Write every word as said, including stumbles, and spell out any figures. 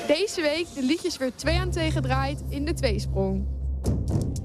Deze week de liedjes weer twee aan twee gedraaid in de tweesprong.